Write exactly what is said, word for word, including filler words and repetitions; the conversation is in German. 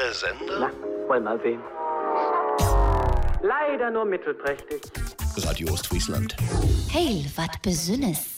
neuer Sender? Na, wollen mal sehen. Leider nur mittelprächtig. Radio Ostfriesland. Heil, wat Besünnes.